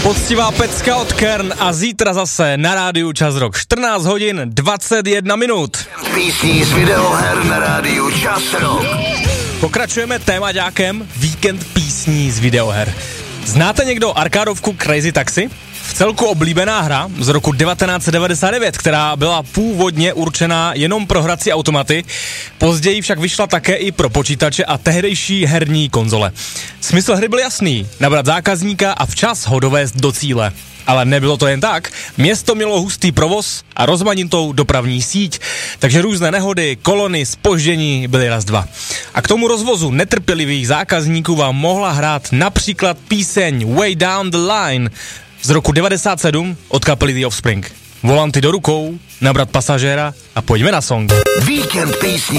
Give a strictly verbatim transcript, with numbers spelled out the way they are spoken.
Poctivá pecka od Kern a zítra zase na rádiu Čas Rock. čtrnáct hodin dvacet jedna minut. Písní z videoher na rádiu Čas Rock. Pokračujeme témaďákem Víkend písní z videoher. Znáte někdo arkádovku Crazy Taxi? V celku oblíbená hra z roku devatenáct set devadesát devět, která byla původně určená jenom pro hrací automaty, později však vyšla také i pro počítače a tehdejší herní konzole. Smysl hry byl jasný, nabrat zákazníka a včas ho dovést do cíle. Ale nebylo to jen tak, město mělo hustý provoz a rozmanitou dopravní síť, takže různé nehody, kolony, zpoždění byly raz dva. A k tomu rozvozu netrpělivých zákazníků vám mohla hrát například píseň Way Down the Line z roku devadesát sedm od kapely The Offspring. Volanty do rukou, nabrat pasažéra a pojďme na song. Víkend písní.